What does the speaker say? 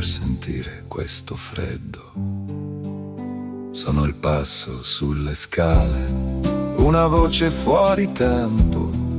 per sentire questo freddo. Sono il passo sulle scale, una voce fuori tempo,